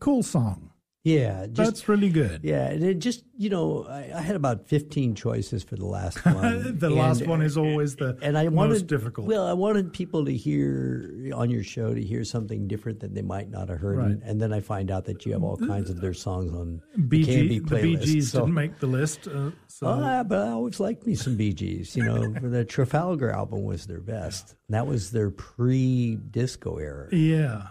cool song. Yeah. That's really good. Yeah. And it just, I had about 15 choices for the last one. Last one is always most difficult. Well, I wanted people to hear, on your show, to hear something different that they might not have heard. Right. And then I find out that you have all kinds of their songs on Bee the KMB playlist. The Bee Gees didn't make the list. But I always liked me some Bee Gees. The Trafalgar album was their best. Yeah. That was their pre-disco era. Yeah.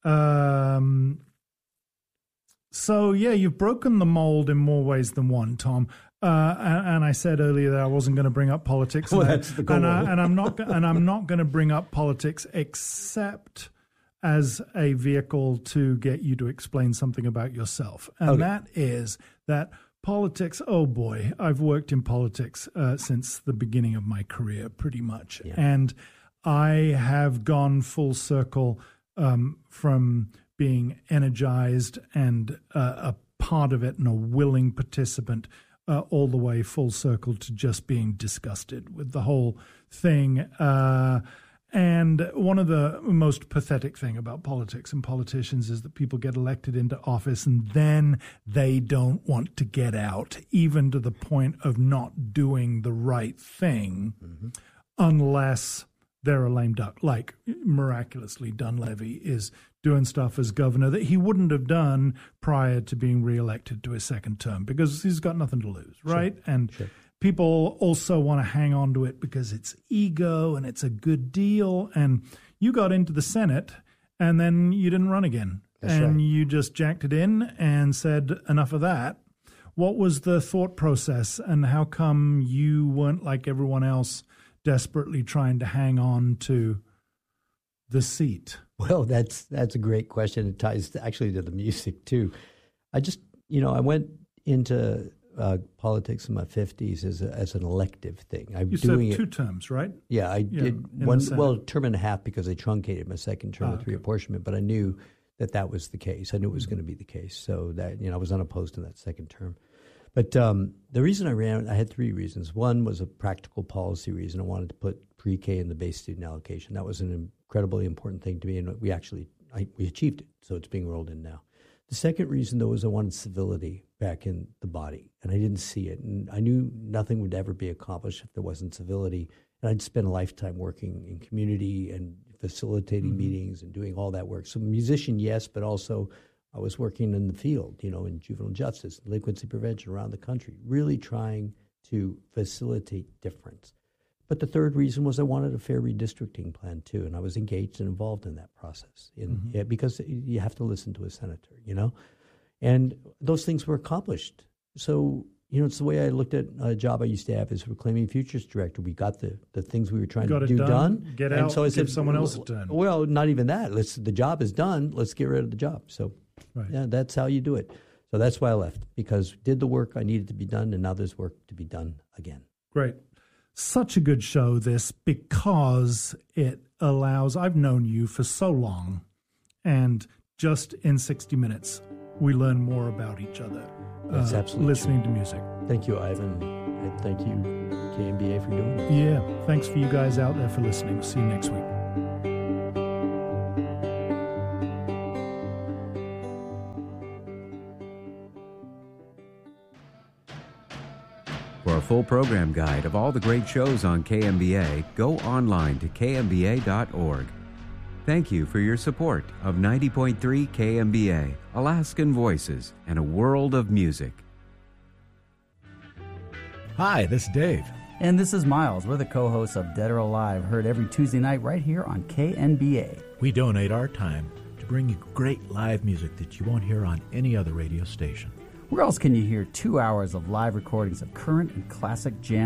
So, you've broken the mold in more ways than one, Tom. And I said earlier that I wasn't going to bring up politics. Well, that's the goal. And I'm not going to bring up politics except as a vehicle to get you to explain something about yourself. And that is that politics, oh boy, I've worked in politics since the beginning of my career, pretty much. Yeah. And I have gone full circle from being energized and a part of it and a willing participant all the way full circle to just being disgusted with the whole thing. And one of the most pathetic thing about politics and politicians is that people get elected into office and then they don't want to get out, even to the point of not doing the right thing, unless they're a lame duck. Like miraculously, Dunleavy is doing stuff as governor that he wouldn't have done prior to being reelected to his second term because he's got nothing to lose, right? Sure. And people also want to hang on to it because it's ego and it's a good deal. And you got into the Senate and then you didn't run again. That's right. You just jacked it in and said, enough of that. What was the thought process and how come you weren't like everyone else desperately trying to hang on to the seat? Well, that's a great question. It ties actually to the music too. I just, I went into politics in my 50s as an elective thing. You said 2 terms, right? Yeah, I did one. Well, term and a half because I truncated my second term with reapportionment. But I knew that was the case. I knew it was going to be the case. So that I was unopposed in that second term. But the reason I ran, I had 3 reasons. One was a practical policy reason. I wanted to put pre-K in the base student allocation. That was an incredibly important thing to me, and we achieved it. So it's being rolled in now. The second reason, though, was I wanted civility back in the body, and I didn't see it. And I knew nothing would ever be accomplished if there wasn't civility. And I'd spent a lifetime working in community and facilitating meetings and doing all that work. So musician, yes, but also I was working in the field, in juvenile justice, delinquency prevention around the country, really trying to facilitate difference. But the third reason was I wanted a fair redistricting plan, too, and I was engaged and involved in that process because you have to listen to a senator, And those things were accomplished. So, it's the way I looked at a job I used to have as Reclaiming Futures Director. We got the things we were trying to do done. Get out, so I said, give someone else a turn. Well, not even that. The job is done. Let's get rid of the job. So that's how you do it. So that's why I left, because did the work I needed to be done, and now there's work to be done again. Great. Such a good show, this, because it allows, I've known you for so long, and just in 60 minutes, we learn more about each other. That's absolutely listening true. To music. Thank you, Ivan. And thank you, KMBA, for doing this. Yeah, thanks for you guys out there for listening. We'll see you next week. For a full program guide of all the great shows on KMBA, go online to kmba.org. Thank you for your support of 90.3 KMBA, Alaskan Voices, and a world of music. Hi, this is Dave. And this is Miles. We're the co-hosts of Dead or Alive, heard every Tuesday night right here on KNBA. We donate our time to bring you great live music that you won't hear on any other radio station. Where else can you hear 2 hours of live recordings of current and classic jam